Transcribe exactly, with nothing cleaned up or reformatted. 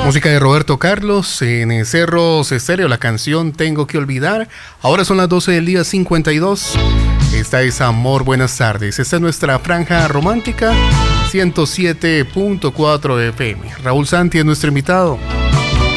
Música de Roberto Carlos en Cerros Estéreo, la canción Tengo que olvidar. Ahora son las doce del día cincuenta y dos. Esta es Amor, buenas tardes. Esta es nuestra franja romántica ciento siete punto cuatro F M. Raúl Santi es nuestro invitado.